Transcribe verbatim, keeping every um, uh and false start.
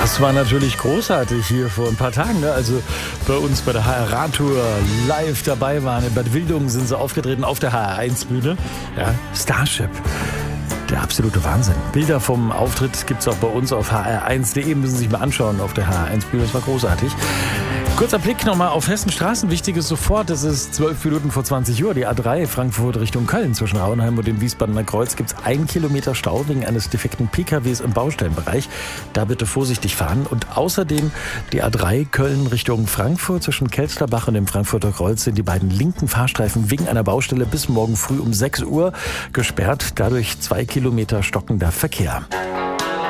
Das war natürlich großartig hier vor ein paar Tagen, ne? Also bei uns bei der H R Radtour live dabei waren. In Bad Wildungen sind sie aufgetreten auf der H R eins Bühne. Ja, Starship. Der absolute Wahnsinn. Bilder vom Auftritt gibt es auch bei uns auf h r eins punkt de. Müssen Sie sich mal anschauen auf der H R eins Bühne. Das war großartig. Kurzer Blick nochmal auf Hessenstraßen. Wichtiges sofort. Es ist zwölf Minuten vor zwanzig Uhr. Die A drei Frankfurt Richtung Köln zwischen Rauenheim und dem Wiesbadener Kreuz gibt es ein Kilometer Stau wegen eines defekten P K Ws im Baustellenbereich. Da bitte vorsichtig fahren. Und außerdem die A drei Köln Richtung Frankfurt zwischen Kelsterbach und dem Frankfurter Kreuz sind die beiden linken Fahrstreifen wegen einer Baustelle bis morgen früh um sechs Uhr gesperrt. Dadurch zwei Kilometer stockender Verkehr.